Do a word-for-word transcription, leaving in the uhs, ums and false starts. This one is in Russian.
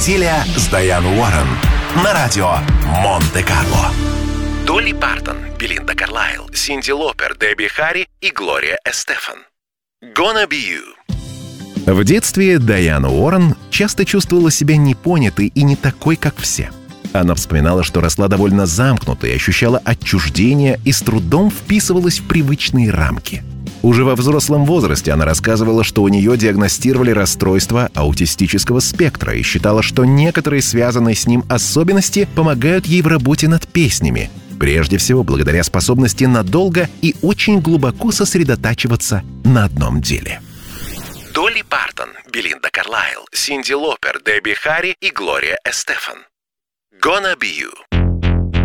Неделя с Дайан Уоррен на радио Монте-Карло. Долли Партон, Белинда Карлайл, Синди Лопер, Дебби Харри и Глория Эстефан. Gonna Be You. В детстве Дайан Уоррен часто чувствовала себя непонятой и не такой, как все. Она вспоминала, что росла довольно замкнутой, ощущала отчуждение и с трудом вписывалась в привычные рамки. Уже во взрослом возрасте она рассказывала, что у нее диагностировали расстройство аутистического спектра и считала, что некоторые связанные с ним особенности помогают ей в работе над песнями, прежде всего благодаря способности надолго и очень глубоко сосредотачиваться на одном деле. Долли Партон, Белинда Карлайл, Синди Лопер, Дебби Харри и Глория Эстефан. Gonna Be You.